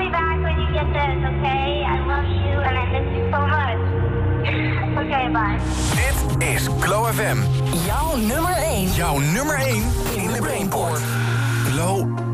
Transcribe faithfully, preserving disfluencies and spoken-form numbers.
me back when you get this, okay? I love you and I miss you so much. Okay, bye. Dit is Glow F M. Jouw nummer één. Jouw nummer één in de Brainport. Glow